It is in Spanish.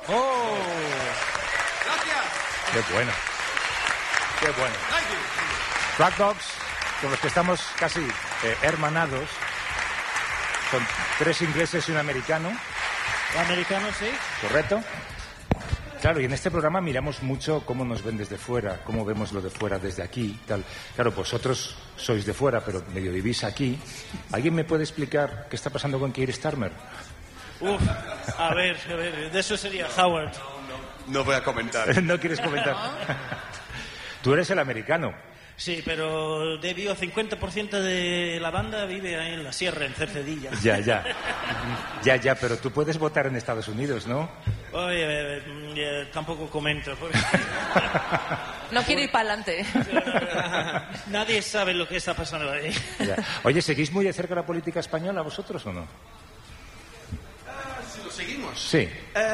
¡Oh! Gracias. ¡Qué bueno! ¡Qué bueno! Track Dogs, con los que estamos casi hermanados, son 3 ingleses y un americano. Americano, sí. ¿Correcto? Claro, y en este programa miramos mucho cómo nos ven desde fuera, cómo vemos lo de fuera desde aquí, tal. Claro, vosotros sois de fuera, pero medio vivís aquí. ¿Alguien me puede explicar qué está pasando con Keir Starmer? A ver, de eso sería Howard. No voy a comentar. ¿No quieres comentar? Tú eres el americano. Sí, pero debido a 50% de la banda vive ahí en la sierra, en Cercedilla. Ya, pero tú puedes votar en Estados Unidos, ¿no? Oye, tampoco comento. No quiero ir para adelante. Nadie sabe lo que está pasando ahí. Ya. Oye, ¿seguís muy de cerca la política española vosotros o no? Si lo seguimos. Sí.